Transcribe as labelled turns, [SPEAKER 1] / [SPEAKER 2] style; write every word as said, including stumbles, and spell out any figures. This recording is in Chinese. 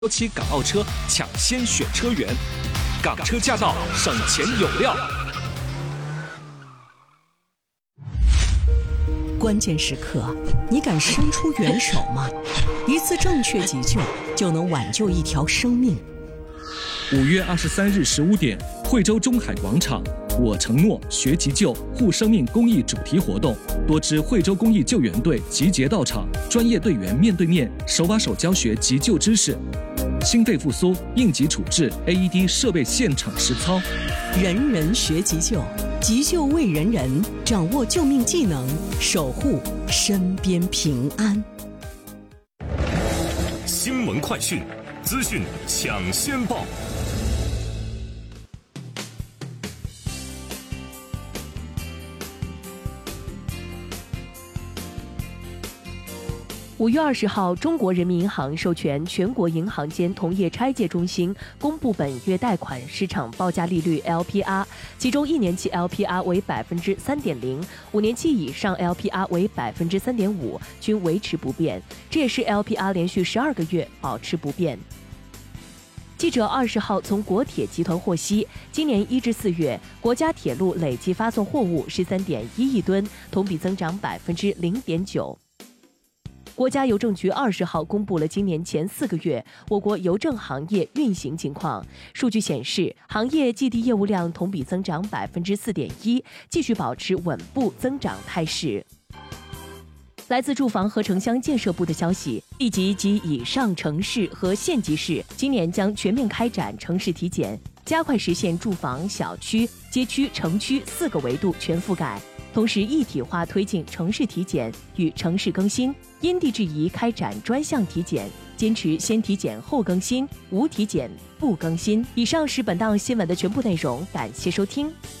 [SPEAKER 1] 幺七港澳车抢先选车源，港车驾到，省钱有料。
[SPEAKER 2] 关键时刻，你敢伸出援手吗？一次正确急救就能挽救一条生命。
[SPEAKER 1] 五月二十三日十五点，惠州中海广场，我承诺学急救护生命公益主题活动，多支惠州公益救援队集结到场，专业队员面对面手把手教学急救知识。心肺复苏、应急处置、A E D 设备现场实操，
[SPEAKER 2] 人人学急救，急救为人人，掌握救命技能，守护身边平安。
[SPEAKER 3] 新闻快讯，资讯抢先报。
[SPEAKER 4] 五月二十号，中国人民银行授权全国银行间同业拆借中心公布本月贷款市场报价利率 L P R， 其中一年期 L P R 为百分之三点零，五年期以上 L P R 为百分之三点五，均维持不变。这也是 L P R 连续十二个月保持不变。记者二十号从国铁集团获悉，今年一至四月，国家铁路累计发送货物十三点一亿吨，同比增长百分之零点九。国家邮政局二十号公布了今年前四个月我国邮政行业运行情况。数据显示，行业季地业务量同比增长百分之四点一，继续保持稳步增长态势。来自住房和城乡建设部的消息，地级及以上城市和县级市今年将全面开展城市体检，加快实现住房、小区、街区、城区四个维度全覆盖。同时一体化推进城市体检与城市更新，因地制宜开展专项体检，坚持先体检后更新，无体检不更新。以上是本档新闻的全部内容，感谢收听。